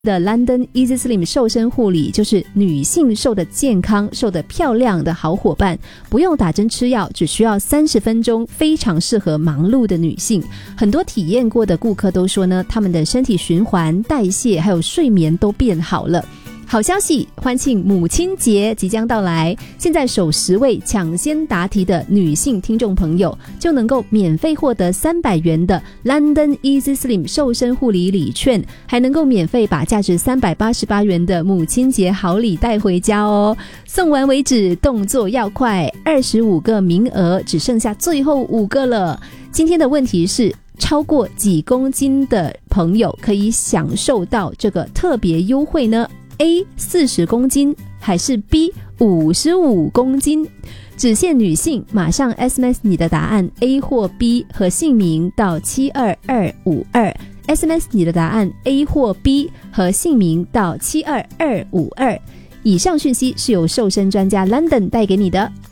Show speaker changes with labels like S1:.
S1: 的 London Easy Slim 瘦身护理就是女性瘦得健康、瘦得漂亮的好伙伴，不用打针吃药，只需要30分钟，非常适合忙碌的女性。很多体验过的顾客都说呢，他们的身体循环、代谢还有睡眠都变好了。好消息，欢庆母亲节即将到来，现在首10位抢先答题的女性听众朋友就能够免费获得300元的 London Easy Slim 瘦身护理礼券，还能够免费把价值388元的母亲节好礼带回家哦。送完为止，动作要快，25个名额只剩下最后5个了。今天的问题是，超过几公斤的朋友可以享受到这个特别优惠呢？A 40公斤还是 B 55公斤？只限女性，马上 SMS 你的答案 A 或 B 和姓名到72252， SMS 你的答案 A 或 B 和姓名到72252。以上讯息是由瘦身专家 London 带给你的。